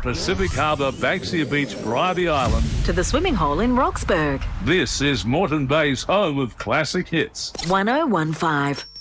Pacific Harbour, Banksia Beach, Bribey Island, to the swimming hole in Roxburgh. this is Moreton Bay's home of classic hits. 1015.